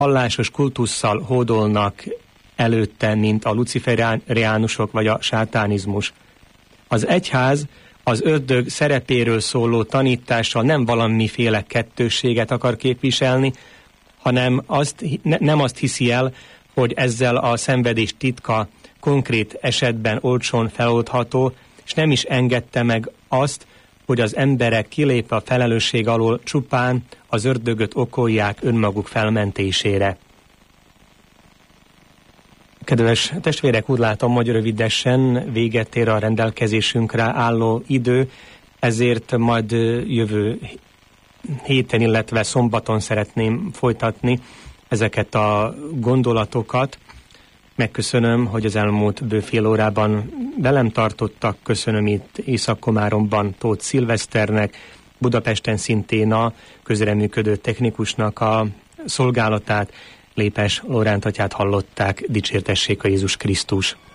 vallásos kultusszal hódolnak előtte, mint a luciferiánusok vagy a sátánizmus. Az egyház az ördög szerepéről szóló tanítással nem valamiféle kettősséget akar képviselni, hanem nem azt hiszi el, hogy ezzel a szenvedés titka konkrét esetben olcsón feloldható, és nem is engedte meg azt, hogy az emberek kilépve a felelősség alól csupán az ördögöt okolják önmaguk felmentésére. Kedves testvérek, úgy látom, hogy rövidesen véget ér a rendelkezésünkre álló idő, ezért majd jövő héten, illetve szombaton szeretném folytatni ezeket a gondolatokat. Megköszönöm, hogy az elmúlt bőfél órában velem tartottak. Köszönöm itt Észak-Komáromban Tóth Szilveszternek, Budapesten szintén a közreműködő technikusnak a szolgálatát, Lépes Lóránt atyát hallották. Dicsértessék a Jézus Krisztus!